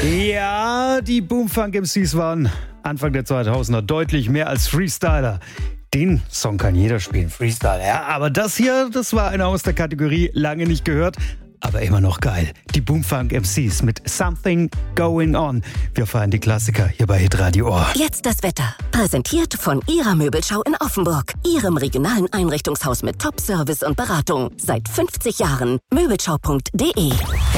Ja, die Boomfunk-MCs waren Anfang der 2000er deutlich mehr als Freestyler. Den Song kann jeder spielen, Freestyle, ja. Aber das hier, das war einer aus der Kategorie lange nicht gehört, aber immer noch geil. Die Boomfunk-MCs mit Something Going On. Wir feiern die Klassiker hier bei Hitradio Ohr. Jetzt das Wetter. Präsentiert von Ihrer Möbelschau in Offenburg. Ihrem regionalen Einrichtungshaus mit Top-Service und Beratung. Seit 50 Jahren. Möbelschau.de.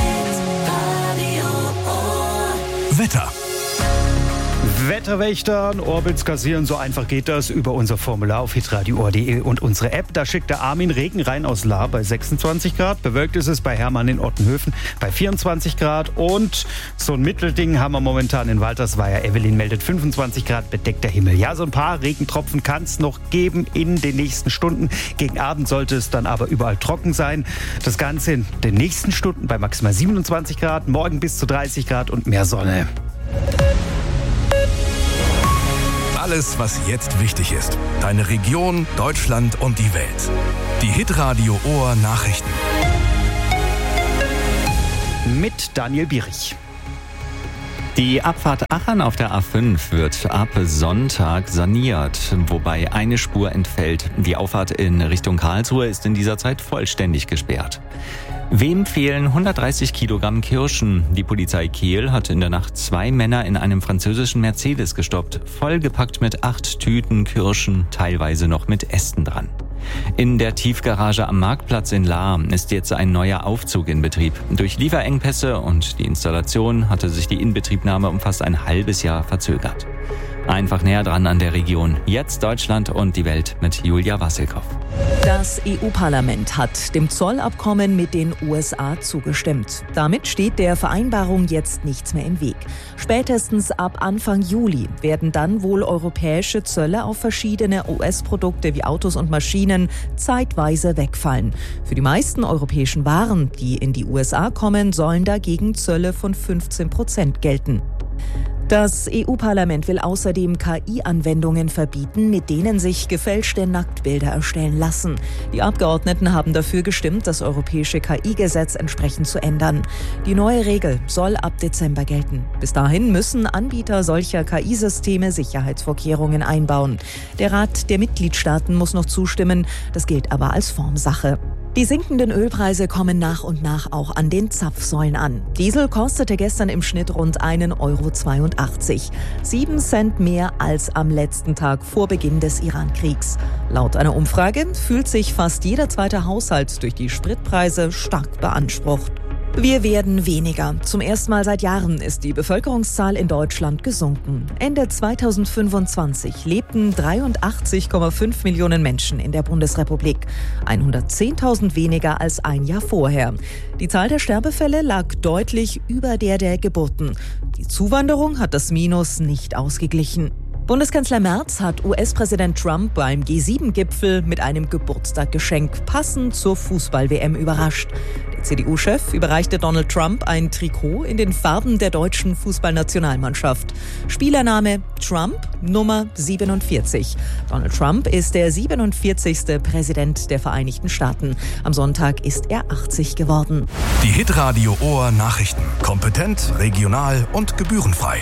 Wetter. Wetterwächtern, Orbits kassieren, so einfach geht das über unser Formular auf hitradioohr.de und unsere App. Da schickt der Armin Regen rein aus Lahr bei 26 Grad. Bewölkt ist es bei Hermann in Ottenhöfen bei 24 Grad. Und so ein Mittelding haben wir momentan in Waltersweier. Evelyn meldet 25 Grad, bedeckter Himmel. Ja, so ein paar Regentropfen kann es noch geben in den nächsten Stunden. Gegen Abend sollte es dann aber überall trocken sein. Das Ganze in den nächsten Stunden bei maximal 27 Grad, morgen bis zu 30 Grad und mehr Sonne. Alles, was jetzt wichtig ist. Deine Region, Deutschland und die Welt. Die Hitradio Ohr Nachrichten. Mit Daniel Bierich. Die Abfahrt Achern auf der A5 wird ab Sonntag saniert, wobei eine Spur entfällt. Die Auffahrt in Richtung Karlsruhe ist in dieser Zeit vollständig gesperrt. Wem fehlen 130 Kilogramm Kirschen? Die Polizei Kehl hat in der Nacht 2 Männer in einem französischen Mercedes gestoppt, vollgepackt mit 8 Tüten Kirschen, teilweise noch mit Ästen dran. In der Tiefgarage am Marktplatz in Lahr ist jetzt ein neuer Aufzug in Betrieb. Durch Lieferengpässe und die Installation hatte sich die Inbetriebnahme um fast ein halbes Jahr verzögert. Einfach näher dran an der Region. Jetzt Deutschland und die Welt mit Julia Wassilkow. Das EU-Parlament hat dem Zollabkommen mit den USA zugestimmt. Damit steht der Vereinbarung jetzt nichts mehr im Weg. Spätestens ab Anfang Juli werden dann wohl europäische Zölle auf verschiedene US-Produkte wie Autos und Maschinen zeitweise wegfallen. Für die meisten europäischen Waren, die in die USA kommen, sollen dagegen Zölle von 15% gelten. Das EU-Parlament will außerdem KI-Anwendungen verbieten, mit denen sich gefälschte Nacktbilder erstellen lassen. Die Abgeordneten haben dafür gestimmt, das europäische KI-Gesetz entsprechend zu ändern. Die neue Regel soll ab Dezember gelten. Bis dahin müssen Anbieter solcher KI-Systeme Sicherheitsvorkehrungen einbauen. Der Rat der Mitgliedstaaten muss noch zustimmen, das gilt aber als Formsache. Die sinkenden Ölpreise kommen nach und nach auch an den Zapfsäulen an. Diesel kostete gestern im Schnitt rund 1,82 €. 7 Cent mehr als am letzten Tag vor Beginn des Iran-Kriegs. Laut einer Umfrage fühlt sich fast jeder zweite Haushalt durch die Spritpreise stark beansprucht. Wir werden weniger. Zum ersten Mal seit Jahren ist die Bevölkerungszahl in Deutschland gesunken. Ende 2025 lebten 83,5 Millionen Menschen in der Bundesrepublik. 110.000 weniger als ein Jahr vorher. Die Zahl der Sterbefälle lag deutlich über der Geburten. Die Zuwanderung hat das Minus nicht ausgeglichen. Bundeskanzler Merz hat US-Präsident Trump beim G7-Gipfel mit einem Geburtstagsgeschenk passend zur Fußball-WM überrascht. Der CDU-Chef überreichte Donald Trump ein Trikot in den Farben der deutschen Fußballnationalmannschaft. Spielername Trump, Nummer 47. Donald Trump ist der 47. Präsident der Vereinigten Staaten. Am Sonntag ist er 80 geworden. Die Hitradio Ohr Nachrichten. Kompetent, regional und gebührenfrei.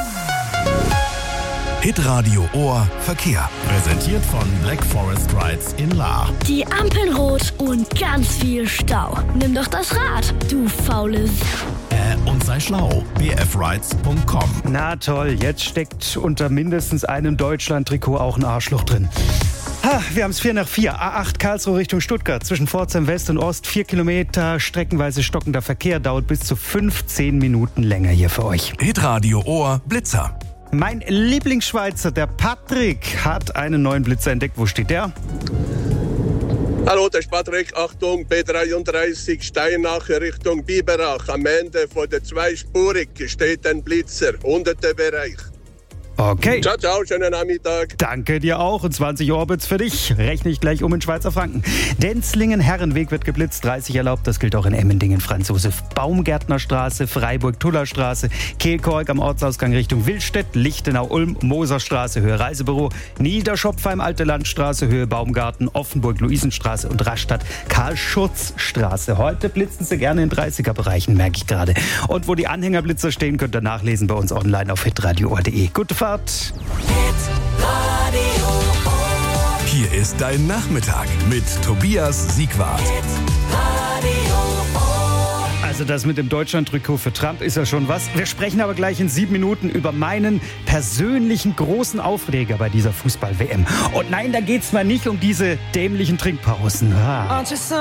Hitradio Ohr Verkehr. Präsentiert von Black Forest Rides in Lahr. Die Ampeln rot und ganz viel Stau. Nimm doch das Rad, du faules. Und sei schlau. bfrides.com. Na toll, jetzt steckt unter mindestens einem Deutschland-Trikot auch ein Arschloch drin. Wir haben es 4:04. A8 Karlsruhe Richtung Stuttgart. Zwischen Pforzheim West und Ost 4 Kilometer. Streckenweise stockender Verkehr. Dauert bis zu 15 Minuten länger hier für euch. Hitradio Ohr Blitzer. Mein Lieblingsschweizer, der Patrick, hat einen neuen Blitzer entdeckt. Wo steht der? Hallo, das ist Patrick. Achtung, B33 Steinacher Richtung Biberach. Am Ende von der zweispurig steht ein Blitzer unter dem Bereich. Okay. Ciao, ciao, schönen Nachmittag. Danke dir auch. Und 20 Orbits für dich. Rechne ich gleich um in Schweizer Franken. Denzlingen-Herrenweg wird geblitzt, 30 erlaubt. Das gilt auch in Emmendingen, Franz-Josef-Baumgärtner-Straße, Freiburg-Tuller-Straße, Kehlkork am Ortsausgang Richtung Willstedt, Lichtenau-Ulm, Moserstraße, Höhe Reisebüro, Niederschopfheim, Alte Landstraße, Höhe Baumgarten, Offenburg-Luisenstraße und Rastatt-Karl-Schurz-Straße. Heute blitzen sie gerne in 30er-Bereichen, merke ich gerade. Und wo die Anhängerblitzer stehen, könnt ihr nachlesen bei uns online auf hitradio.de. Gute Fahrt. Hier ist dein Nachmittag mit Tobias Siegwart. Also das mit dem Deutschland-Trikot für Trump ist ja schon was. Wir sprechen aber gleich in 7 Minuten über meinen persönlichen großen Aufreger bei dieser Fußball-WM. Und nein, da geht's mal nicht um diese dämlichen Trinkpausen.